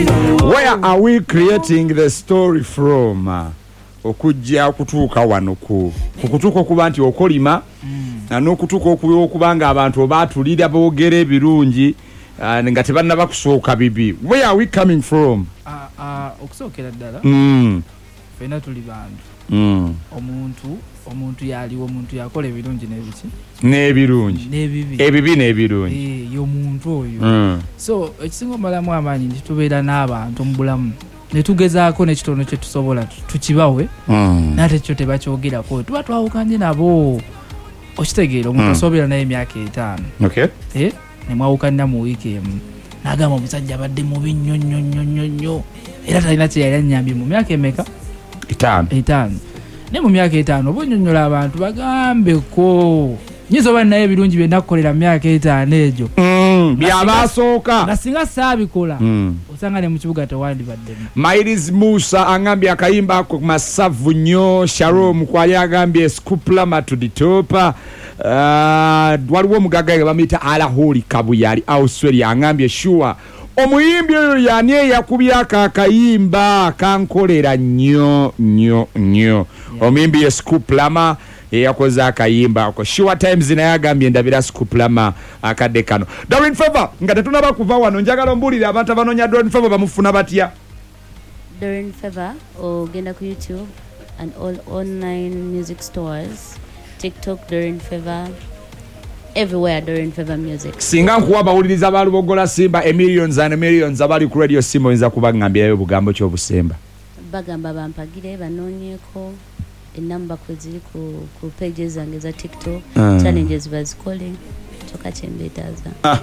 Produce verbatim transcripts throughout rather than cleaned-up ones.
Where are we creating the story from? Okujja kutuuka wano ku kutuuka okuba nti okolima n'okutuuka okubanga abantu obaatulira boogera ebirungi nga tebannaba kusooka bibi. Where are we coming from? Okusookera ddala ffenna tuli bantu. omuntu omuntu yaliwo omuntu yakola ebirungi n'ebiki n'ebirungi n'ebibi ebibi n'ebirungi eh y'omuntu oyo. So ekisinga omalamu amaanyi nti tubeera n'abantu mu bulamu ne tugezaako n'ekitono kye tusobola tukibawe n'ate kyo tebakyogerako tuba twawukanye nabo. Okitegeera omuntu osobera naye emyaka etaano eh ne mwawukanira mu wiiki emu n'agamba omusajja abadde mubi nnyo nnyo nnyo nnyo nnyo era talina kye yali annyambye mu myaka emeka etaano etaano ne mu myaka etaano oba onnyonnyola abantu bagambeko nyiza oba naye ebirungi bye nakukolera mu myaka etaano egyo byabasooka nga singa saabikola osanga ne mu kibuga tewandibaddemu. Mairis Musa angambye akayimba ku masavu nnyo. Sharom kwali agambye skuplama to the top. Waliwo omugaga nga bamuyita Alaholi Kabuyali Australia angambye sure omuyimbi oyo yani yakubye akakayimba kankolera nnyo nnyo nnyo. Omuyimbi ye skuplama yakoze akayimba ko sure times naye agambye ndabira skuplama akadde kano. Doreen Favor nga tetunaba kuva wano njagala mbulira abantu abanoonya Doreen Favor bamufuna batya? Doreen Favor ogenda ku YouTube and all online music stores, TikTok Doreen Favor, everywhere Doreen Favor music. Singa nkuwa bawuliriza balubogola Simba a millions and millions abali ku radio Simba nza kubangambirayo bugambo kyo busemba. Bagamba bampagire banoonyeko enamba kwe ziri ku, ku pages zange za TikTok uh. challenges bazikole toka chembetaza ah.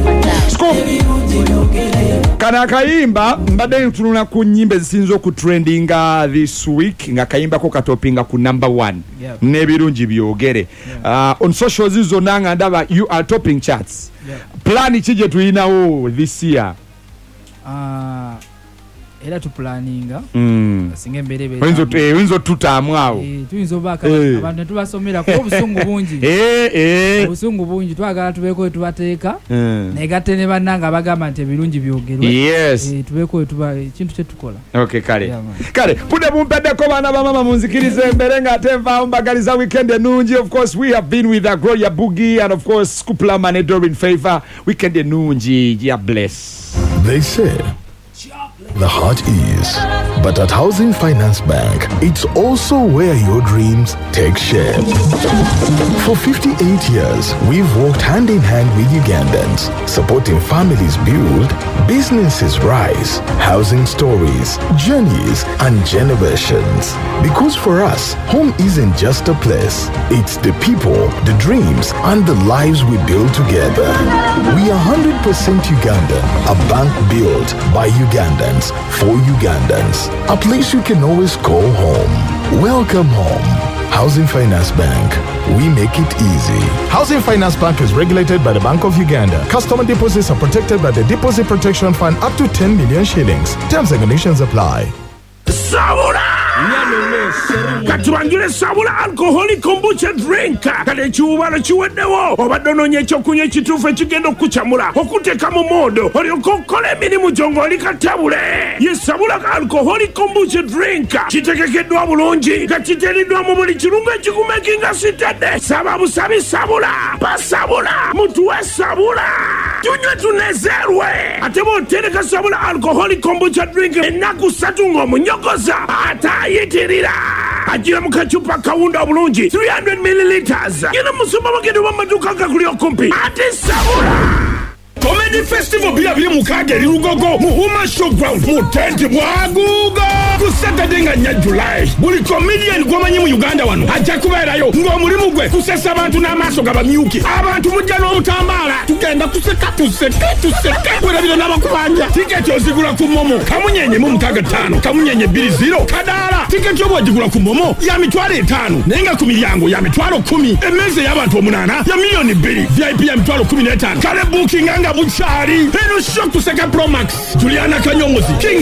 Kana kayimba mbadde tununa ku nyimbe zisinzo ku trendinga this week nga kayimba ko katopinga ku number one yep. Nebirungi byogere yeah. uh, on social zizo nanga ndaba you are topping charts yep. Plan kije tuinawo this year ah uh, era tu planninga mm. Singe mbere be wenzo eh wenzo tutamu awo eh tuyinzo baka eh. Abantu tubasomera ko busungu bungi eh eh busungu bungi twagala tubeko tubateeka mm. Negate ne bananga bagamba nti ebirungi byogerwa yes eh tubeko tuba kintu kye tukola okay kale yeah, kale pude bumpede ko bana ba mama munzikirize mbere nga teva mbagaliza weekend enungi. Of course we have been with a Gloria Boogie and of course Skuplama and Doreen Favor. Weekend enungi ya bless. They say the heart is, but at Housing Finance Bank, it's also where your dreams take shape. For fifty-eight years, we've worked hand in hand with Ugandans, supporting families build, businesses rise, housing stories, journeys, and generations. Because for us, home isn't just a place, it's the people, the dreams, and the lives we build together. We are one hundred percent Ugandan, a bank built by Ugandans. For Ugandans, a place you can always call home. Welcome home. Housing Finance Bank. We make it easy. Housing Finance Bank is regulated by the Bank of Uganda. Customer deposits are protected by the Deposit Protection Fund up to ten million shillings. Terms and conditions apply. Sabura! Katwangire Sabura alcoholic kombucha drink. Kale chuwala chuwedewo. Obadono nyecho kunye chitufe chigendo kuchamura. Okuteka mu modo. Oriokokole minimu jongoli katabule. Ye Sabura alcoholic kombucha drink. Chitekekedwa bulungi. Kachiteridwa mu buli kirungo ekikumekinga sitade. Sababu sabi Sabura. Pa Sabura. Mutuwe Sabura. Tunywe tunezerwe. Atebo tereka Sabura alcoholic kombucha drink. Enaku satungo munyokoza. Ata yitirira. Ajira mukachupa kawunda bulungi three hundred milliliters. Yena musuma bagendo bamaduka kakulio kumpi. Ate Sabura. Comedy Festival bila bila mukage lirugogo muhuma showground mutenti mwagugo ku Saturday nga July. Buli comedian gwamanyi mu Uganda wano ajja kubeerayo ngo muri mugwe kusesa abantu n'amaso gabamyuki abantu mujja n'obutambala tugenda kuseka tuseke tuseke wera bino n'abakubanja tiketi ozigula ku Momo kamunyenye mu mutaga tano kamunyenye bili zero kadala tiketi obwagigula ku Momo ya mitwalo etaano nenga ku milyango ya mitwalo kumi emeze y'abantu omunana ya milioni bbiri V I P ya mitwalo kumi n'etaano kale booking anga buchari eno shock tuseka Pro Max Juliana Kanyomozi King